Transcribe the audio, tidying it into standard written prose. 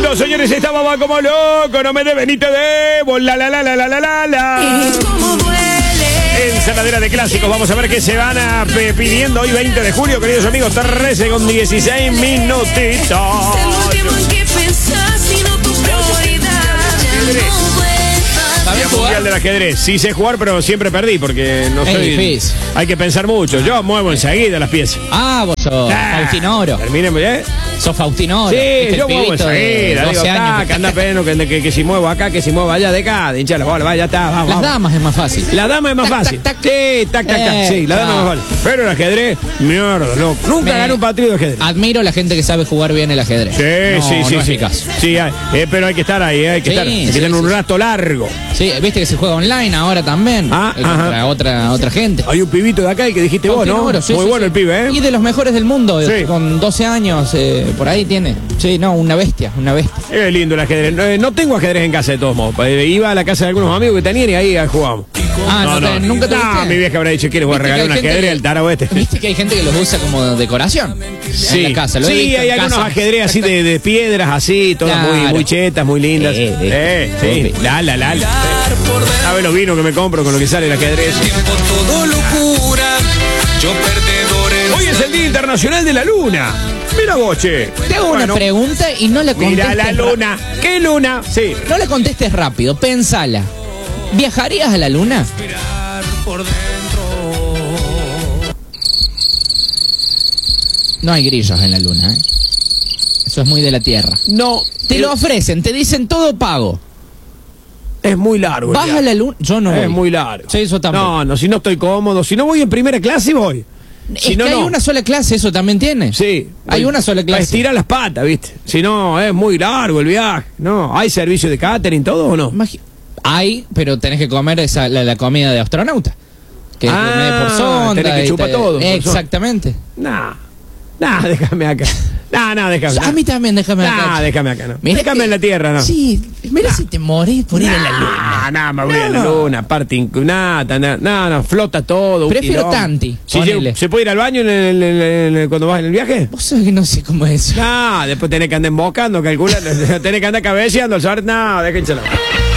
Eso, señores, estaba como loco. No me debe ni te debo. La. Ensaladera de clásicos. Vamos a ver qué se van a pidiendo hoy 20 de julio, queridos amigos. 13 con 16 minutitos. Mundial del ajedrez. Sí sé jugar, pero siempre perdí porque no soy. Difícil. Hay que pensar mucho. Yo muevo enseguida las piezas. Ah, vos sos Faustino Oro. Termíneme, ¿eh? Sos Faustino Oro. Sí, yo muevo enseguida. 12 Digo, años. que anda peno, que si muevo acá, que si muevo allá, de acá, de hinchar la bola, ya está, vamos. Las damas es más fácil. La dama es más fácil. Sí, tac. Sí, la dama es más fácil. Pero el ajedrez, mierda, loco. Nunca gané un partido de ajedrez. Admiro a la gente que sabe jugar bien el ajedrez. Sí. No es mi caso. Sí, pero hay que estar ahí, hay que estar. Hay que tener un rato largo. Sí, viste que se juega online ahora también. Contra otra gente. Hay un pibito de acá, el que dijiste vos, ¿no? Oro, sí, muy bueno el pibe, ¿eh? Y de los mejores del mundo, Sí. con 12 años, por ahí tiene. Sí, no, una bestia. Es lindo el ajedrez. No tengo ajedrez en casa de todos modos. Iba a la casa de algunos amigos que tenían y ahí jugábamos. Nunca te viste. Mi vieja habrá dicho, ¿quieres jugar a regalar un ajedrez al tarado este? Viste que hay gente que los usa como decoración en la casa. Sí, hay algunos ajedrez así de piedras, así, todas muy chetas, muy lindas. Sí. La. ¿Sabes los vinos que me compro con lo que sale el ajedrez? Todo locura, yo perdedores. Hoy es el Día Internacional de la Luna. Mira, boche. Te hago una pregunta y no la contestes. Mira la luna. ¿Qué luna? Sí. No la contestes rápido, pensala. ¿Viajarías a la luna? Por dentro. No hay grillos en la luna, ¿eh? Eso es muy de la Tierra. No. Te lo ofrecen, te dicen todo pago. Es muy largo. ¿Vas a la luna? Yo no voy. Es muy largo. Sí, eso también. No, si no estoy cómodo. Si no voy en primera clase, voy. Si no, hay una sola clase, eso también tiene. Sí. Hay una sola clase. Estira las patas, ¿viste? Si no, es muy largo el viaje. No, ¿hay servicio de catering, todo o no? Hay, pero tenés que comer la comida de astronauta. Que es por sonda. Tenés que chupar todo. Exactamente. Déjame acá. Déjame. A mí también, déjame acá. Déjame acá, no. Déjame en la Tierra, ¿no? Sí, mira si te morís por ir a la luna. Me voy a la luna, parte no, flota todo. Prefiero Tanti. ¿Se puede ir al baño cuando vas en el viaje? Vos sabés que no sé cómo es eso. Después tenés que andar embocando, calculando, tenés que andar cabeceando, ¿sabes? Déjenchelo.